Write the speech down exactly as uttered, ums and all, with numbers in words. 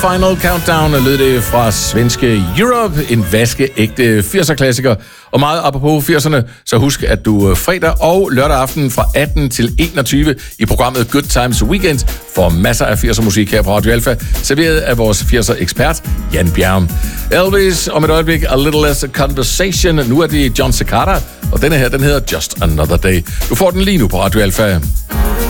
Final Countdown lød det fra svenske Europe, en vaskeægte firser-klassiker. Og meget apropos firserne, så husk, at du fredag og lørdag aften fra atten til enogtyve i programmet Good Times Weekend får masser af firser-musik her på Radio Alpha, serveret af vores firser-ekspert, Jan Bjerg. Elvis, om et øjeblik, A Little Less Conversation. Nu er det John Cicada, og denne her, den hedder Just Another Day. Du får den lige nu på Radio Alpha.